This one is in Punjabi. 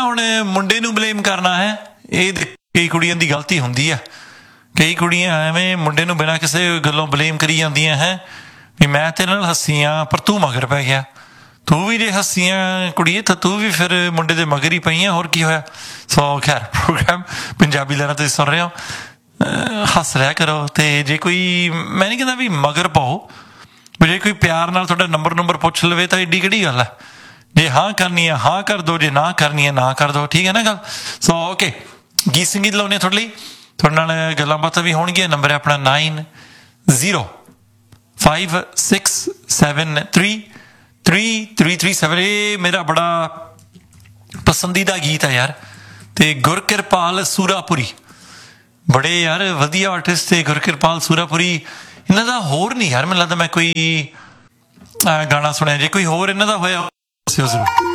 ਹੁਣ ਮੁੰਡੇ ਨੂੰ ਬਲੇਮ ਕਰਨਾ ਹੈ, ਇਹ ਕਈ ਕੁੜੀਆਂ ਦੀ ਗਲਤੀ ਹੁੰਦੀ ਆ। ਕਈ ਕੁੜੀਆਂ ਐਵੇਂ ਮੁੰਡੇ ਨੂੰ ਬਿਨਾਂ ਕਿਸੇ ਗੱਲੋਂ ਬਲੇਮ ਕਰੀ ਜਾਂਦੀਆਂ ਹੈ ਵੀ ਮੈਂ ਤੇਰੇ ਨਾਲ ਹੱਸੀ ਹਾਂ ਪਰ ਤੂੰ ਮਗਰ ਪੈ ਗਿਆ। ਤੂੰ ਵੀ ਜੇ ਹੱਸੀਆਂ ਕੁੜੀਏ ਤਾਂ ਤੂੰ ਵੀ ਫਿਰ ਮੁੰਡੇ ਦੇ ਮਗਰ ਹੀ ਪਈ ਆ, ਹੋਰ ਕੀ ਹੋਇਆ। ਸੋ ਖੈਰ ਪ੍ਰੋਗਰਾਮ ਪੰਜਾਬੀ ਲਹਿਰਾਂ ਤੁਸੀਂ ਸੁਣ ਰਹੇ ਹੋ, ਹੱਸ ਰਿਹਾ ਕਰੋ। ਅਤੇ ਜੇ ਕੋਈ, ਮੈਂ ਨਹੀਂ ਕਹਿੰਦਾ ਵੀ ਮਗਰ ਪਾਓ, ਪਰ ਜੇ ਕੋਈ ਪਿਆਰ ਨਾਲ ਤੁਹਾਡਾ ਨੰਬਰ ਪੁੱਛ ਲਵੇ ਤਾਂ ਐਡੀ ਕਿਹੜੀ ਗੱਲ ਹੈ। ਜੇ ਹਾਂ ਕਰਨੀ ਹੈ ਹਾਂ ਕਰ ਦਿਓ, ਜੇ ਨਾ ਕਰਨੀ ਹੈ ਨਾ ਕਰ ਦਿਓ, ਠੀਕ ਹੈ ਨਾ ਗੱਲ। ਸੋ ਓਕੇ, ਗੀਤ ਸੰਗੀਤ ਲਾਉਂਦੇ ਤੁਹਾਡੇ ਲਈ, ਤੁਹਾਡੇ ਨਾਲ ਗੱਲਾਂ ਬਾਤਾਂ ਵੀ ਹੋਣਗੀਆਂ। ਨੰਬਰ ਹੈ ਆਪਣਾ 9056733337। ਇਹ ਮੇਰਾ ਬੜਾ ਪਸੰਦੀਦਾ ਗੀਤ ਹੈ ਯਾਰ। ਅਤੇ ਗੁਰਕਿਰਪਾਲ ਸੂਰਾਪੁਰੀ ਬੜੇ ਯਾਰ ਵਧੀਆ ਆਰਟਿਸਟ। ਅਤੇ ਗੁਰਕਿਰਪਾਲ ਸੂਰਾਪੁਰੀ ਇਹਨਾਂ ਦਾ ਹੋਰ ਨਹੀਂ ਯਾਰ ਮੈਨੂੰ ਲੱਗਦਾ ਮੈਂ ਕੋਈ ਗਾਣਾ ਸੁਣਿਆ। ਜੇ ਕੋਈ ਹੋਰ ਇਹਨਾਂ ਦਾ ਹੋਇਆ